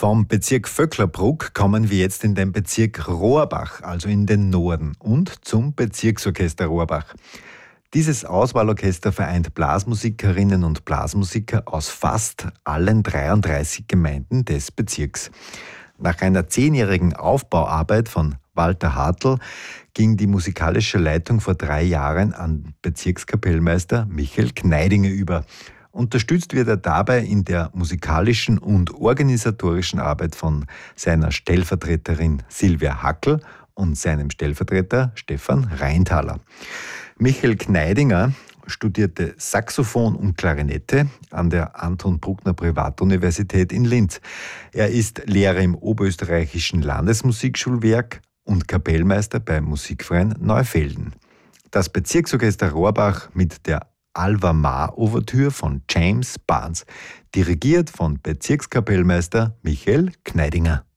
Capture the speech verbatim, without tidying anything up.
Vom Bezirk Vöcklerbruck kommen wir jetzt in den Bezirk Rohrbach, also in den Norden, und zum Bezirksorchester Rohrbach. Dieses Auswahlorchester vereint Blasmusikerinnen und Blasmusiker aus fast allen dreiunddreißig Gemeinden des Bezirks. Nach einer zehnjährigen Aufbauarbeit von Walter Hartl ging die musikalische Leitung vor drei Jahren an Bezirkskapellmeister Michael Gneidinger über. Unterstützt wird er dabei in der musikalischen und organisatorischen Arbeit von seiner Stellvertreterin Silvia Hackl und seinem Stellvertreter Stefan Reintaler. Michael Gneidinger studierte Saxophon und Klarinette an der Anton Bruckner Privatuniversität in Linz. Er ist Lehrer im Oberösterreichischen Landesmusikschulwerk und Kapellmeister beim Musikverein Neufelden. Das Bezirksorchester Rohrbach mit der Alva Mar-Ouvertüre von James Barnes, dirigiert von Bezirkskapellmeister Michael Gneidinger.